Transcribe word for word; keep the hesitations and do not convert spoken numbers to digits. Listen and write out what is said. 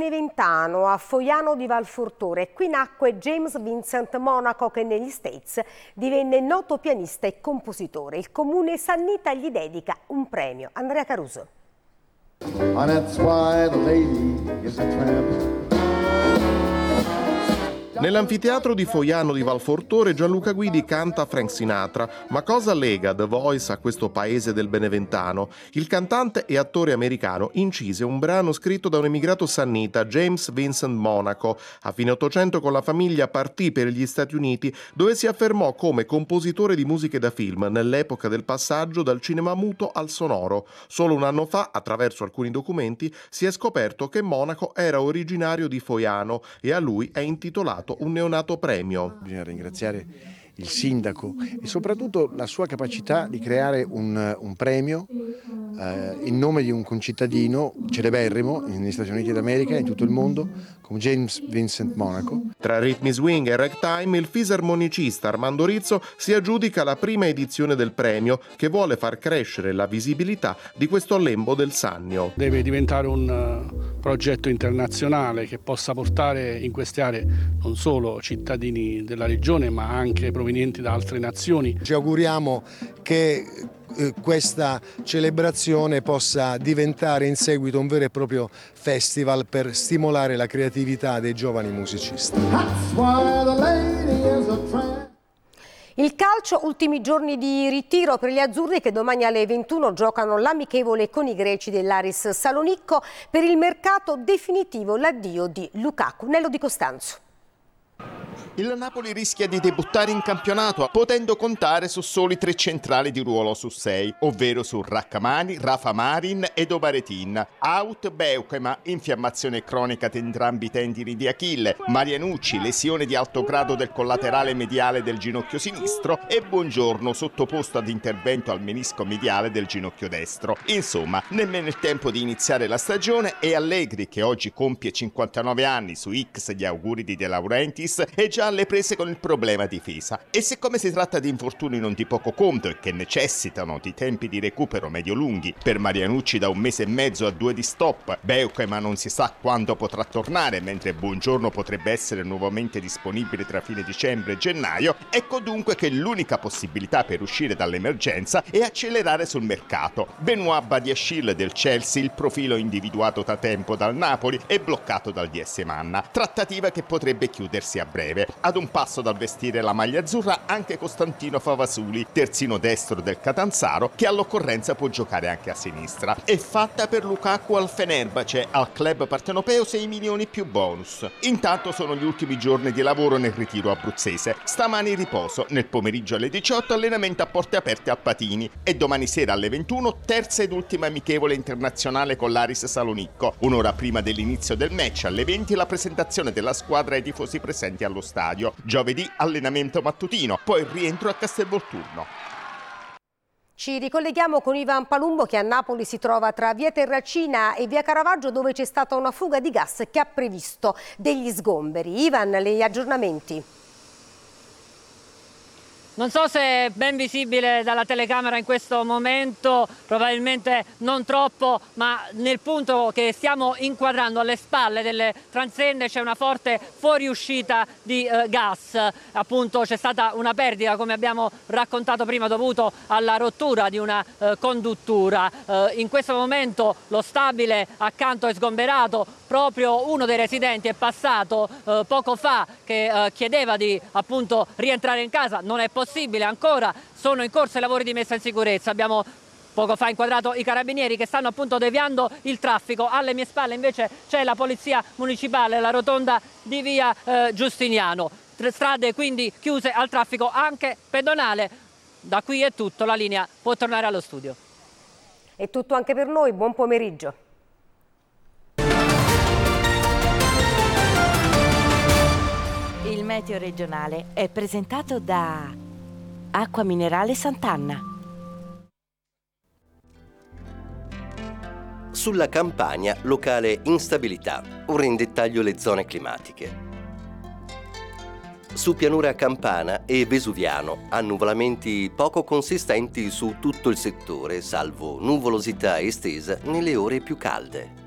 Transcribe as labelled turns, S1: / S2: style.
S1: Beneventano, a Foiano di Valfortore. Qui nacque James Vincent Monaco, che negli States divenne noto pianista e compositore. Il comune sannita gli dedica un premio. Andrea Caruso.
S2: And that's why the lady is a tramp.
S3: Nell'anfiteatro di Foiano di Valfortore Gianluca Guidi canta Frank Sinatra. Ma cosa lega The Voice a questo paese del Beneventano? Il cantante e attore americano incise un brano scritto da un emigrato sannita, James Vincent Monaco. A fine Ottocento con la famiglia partì per gli Stati Uniti, dove si affermò come compositore di musiche da film nell'epoca del passaggio dal cinema muto al sonoro. Solo un anno fa, attraverso alcuni documenti, si è scoperto che Monaco era originario di Foiano e a lui è intitolato un neonato premio.
S4: Bisogna ringraziare il sindaco e soprattutto la sua capacità di creare un, un premio eh, in nome di un concittadino celeberrimo negli Stati Uniti d'America e in tutto il mondo, come James Vincent Monaco.
S3: Tra ritmi swing e ragtime, il fisarmonicista Armando Rizzo si aggiudica la prima edizione del premio, che vuole far crescere la visibilità di questo lembo del Sannio.
S5: Deve diventare un uh, progetto internazionale che possa portare in queste aree non solo cittadini della regione, ma anche provenienti da altre nazioni.
S6: Ci auguriamo che eh, questa celebrazione possa diventare in seguito un vero e proprio festival per stimolare la creatività dei giovani musicisti.
S1: Il calcio, ultimi giorni di ritiro per gli azzurri, che domani alle ventuno giocano l'amichevole con i greci dell'Aris Salonicco. Per il mercato definitivo l'addio di Lukaku. Nello Di Costanzo.
S7: Il Napoli rischia di debuttare in campionato potendo contare su soli tre centrali di ruolo su sei, ovvero su Rrahmani, Rafa Marin ed Obaretin. Out Beukema, infiammazione cronica di entrambi i tendini di Achille, Marianucci, lesione di alto grado del collaterale mediale del ginocchio sinistro e Buongiorno, sottoposto ad intervento al menisco mediale del ginocchio destro. Insomma, nemmeno il tempo di iniziare la stagione e Allegri, che oggi compie cinquantanove anni, su X gli auguri di De Laurentiis, è già alle prese con il problema difesa. E siccome si tratta di infortuni non di poco conto e che necessitano di tempi di recupero medio-lunghi, per Marianucci da un mese e mezzo a due di stop, Beukema non si sa quando potrà tornare, mentre Buongiorno potrebbe essere nuovamente disponibile tra fine dicembre e gennaio, ecco dunque che l'unica possibilità per uscire dall'emergenza è accelerare sul mercato. Benoît Badiashile del Chelsea, il profilo individuato da tempo dal Napoli, è bloccato dal D S Manna, trattativa che potrebbe chiudersi a breve. Ad un passo dal vestire la maglia azzurra anche Costantino Favasuli, terzino destro del Catanzaro, che all'occorrenza può giocare anche a sinistra. È fatta per Lukaku al Fenerbahce, al club partenopeo sei milioni più bonus. Intanto sono gli ultimi giorni di lavoro nel ritiro abruzzese. Stamani riposo, nel pomeriggio alle diciotto allenamento a porte aperte al Patini e domani sera alle ventuno terza ed ultima amichevole internazionale con l'Aris Salonicco. Un'ora prima dell'inizio del match, alle venti, la presentazione della squadra ai tifosi presenti allo stadio. Giovedì allenamento mattutino, poi rientro a Castelvolturno.
S1: Ci ricolleghiamo con Ivan Palumbo, che a Napoli si trova tra via Terracina e via Caravaggio, dove c'è stata una fuga di gas che ha previsto degli sgomberi. Ivan, gli aggiornamenti?
S8: Non so se è ben visibile dalla telecamera in questo momento, probabilmente non troppo, ma nel punto che stiamo inquadrando alle spalle delle transenne c'è una forte fuoriuscita di eh, gas. Appunto c'è stata una perdita, come abbiamo raccontato prima, dovuto alla rottura di una eh, conduttura. Eh, in questo momento lo stabile accanto è sgomberato, proprio uno dei residenti è passato eh, poco fa che eh, chiedeva di appunto rientrare in casa, non è possibile. Possibile ancora, sono in corso i lavori di messa in sicurezza. Abbiamo poco fa inquadrato i carabinieri che stanno appunto deviando il traffico. Alle mie spalle invece c'è la polizia municipale, la rotonda di via eh, Giustiniano. Strade quindi chiuse al traffico anche pedonale. Da qui è tutto, la linea può tornare allo studio.
S1: È tutto anche per noi, buon pomeriggio.
S9: Il meteo regionale è presentato da Acqua Minerale Sant'Anna.
S10: Sulla Campania, locale instabilità. Ora in dettaglio le zone climatiche. Su pianura campana e vesuviano, annuvolamenti poco consistenti su tutto il settore, salvo nuvolosità estesa nelle ore più calde.